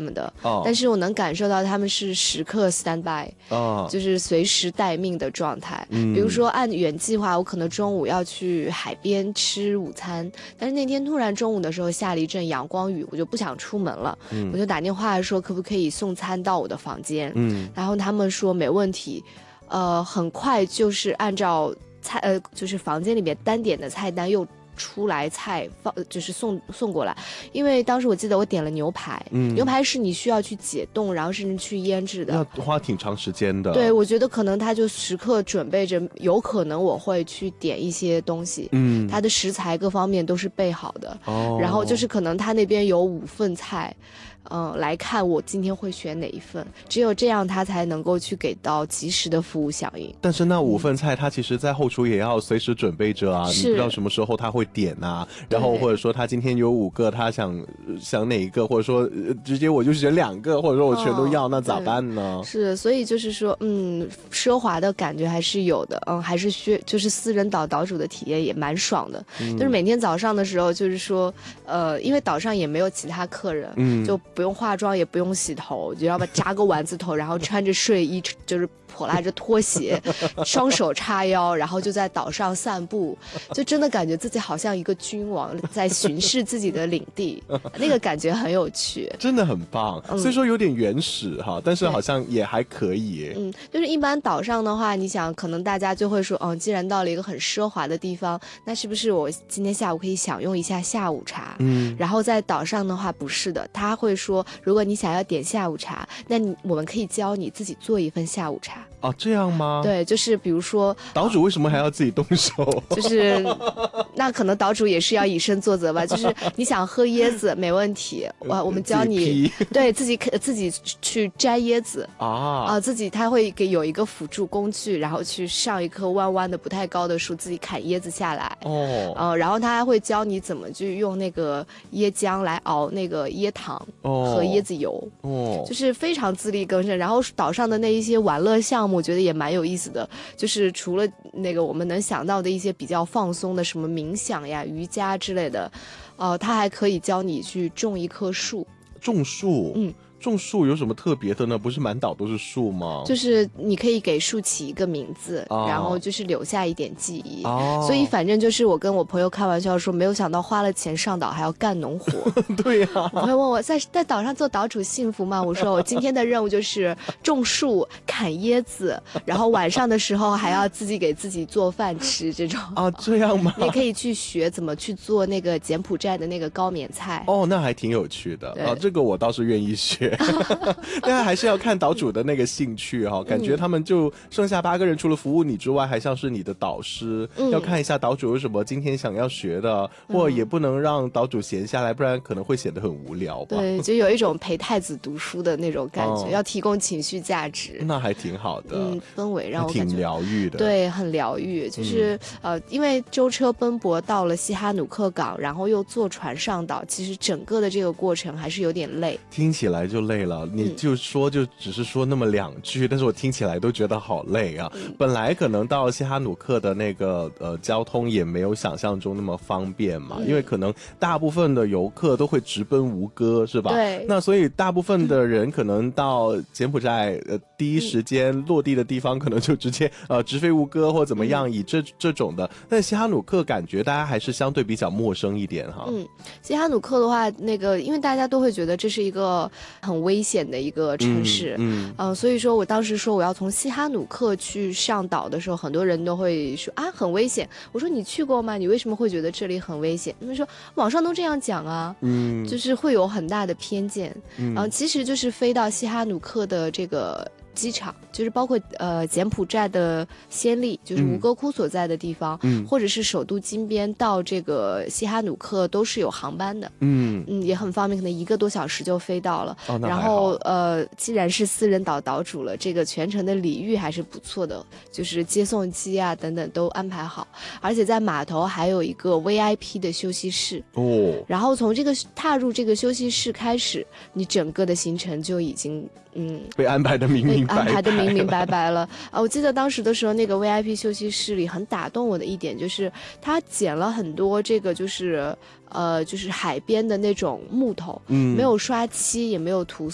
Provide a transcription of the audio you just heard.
么的，但是我能感受到他们是时刻 stand by，就是随时待命的状态。比如说按原计划，我可能中午要去海边吃午餐，但是那天突然中午的时候下了一阵阳光雨，我就不想出门了，我就打电话说可不可以送餐到我的房间，然后他们说没问题，很快就是按照就是房间里面单点的菜单又出来菜就是送过来。因为当时我记得我点了牛排，牛排是你需要去解冻，然后甚至去腌制的， 要花挺长时间的。 对，我觉得可能他就时刻准备着，有可能我会去点一些东西，他的食材各方面都是备好的，然后就是可能他那边有5份菜，来看我今天会选哪一份，只有这样他才能够去给到及时的服务响应。 但是那5份菜他其实在后厨也要随时准备着啊，你不知道什么时候他会点啊，然后或者说他今天有5个他想哪一个，或者说直接我就选2个，或者说我全都要，那咋办呢？ 是，所以就是说奢华的感觉还是有的，还是就是私人岛主的体验也蛮爽的，就是每天早上的时候就是说因为岛上也没有其他客人，就不用化妆也不用洗头，就要扎个丸子头，然后穿着睡衣，就是破拉着拖鞋，双手叉腰，然后就在岛上散步，就真的感觉自己好像一个君王在巡视自己的领地，那个感觉很有趣， 真的很棒。虽说有点原始哈，但是好像也还可以耶。 就是一般岛上的话，你想可能大家就会说，既然到了一个很奢华的地方，那是不是我今天下午可以享用一下下午茶？然后在岛上的话不是的，他会说，如果你想要点下午茶，那我们可以教你自己做一份下午茶。 哦，这样吗？ 对，就是比如说岛主为什么还要自己动手？ 就是那可能岛主也是要以身作则吧，就是你想喝椰子没问题，我们教你对自己去摘椰子自己他会有一个辅助工具，然后去上一棵弯弯的不太高的树，自己砍椰子下来然后他还会教你怎么去用那个椰浆来熬那个椰糖和椰子油就是非常自力更生。然后岛上的那一些玩乐项目我觉得也蛮有意思的，就是除了那个我们能想到的一些比较放松的什么冥想呀瑜伽之类的他还可以教你去种一棵树。 种树种树有什么特别的呢？不是满岛都是树吗？ 就是你可以给树起一个名字然后就是留下一点记忆所以反正就是我跟我朋友开玩笑说，没有想到花了钱上岛还要干农活对呀我朋友问我在岛上做岛主幸福吗？我说我今天的任务就是种树砍椰子，然后晚上的时候还要自己给自己做饭吃这种这样吗？ 你可以去学怎么去做那个柬埔寨的那个高棉菜那还挺有趣的这个我倒是愿意学但还是要看岛主的那个兴趣感觉他们就剩下8个人，除了服务你之外还像是你的导师要看一下岛主有什么今天想要学的或也不能让岛主闲下来，不然可能会显得很无聊吧。 对，就有一种陪太子读书的那种感觉要提供情绪价值， 那还挺好的氛围让我感觉挺疗愈的。 对，很疗愈就是因为舟车奔波到了西哈努克港，然后又坐船上岛，其实整个的这个过程还是有点累， 听起来就累了。你就只是说那么2句，但是我听起来都觉得好累啊。本来可能到西哈努克的那个交通也没有想象中那么方便嘛因为可能大部分的游客都会直奔吴哥是吧？ 对， 那所以大部分的人可能到柬埔寨第一时间落地的地方可能就直接直飞吴哥或怎么样以这种的。但西哈努克感觉大家还是相对比较陌生一点哈。 西哈努克的话那个因为大家都会觉得这是一个很危险的一个城市所以说我当时说我要从西哈努克去上岛的时候，很多人都会说很危险。我说你去过吗？你为什么会觉得这里很危险？他们说网上都这样讲啊就是会有很大的偏见其实就是飞到西哈努克的这个机场，就是包括柬埔寨的暹粒，就是吴哥窟所在的地方或者是首都金边到这个西哈努克都是有航班的也很方便，可能1个多小时就飞到了然后既然是私人岛主了，这个全程的礼遇还是不错的，就是接送机啊等等都安排好，而且在码头还有一个 VIP 的休息室然后从这个踏入这个休息室开始，你整个的行程就已经被安排的明明白白了我记得当时的时候，那个 VIP 休息室里很打动我的一点就是他捡了很多这个就是海边的那种木头没有刷漆也没有涂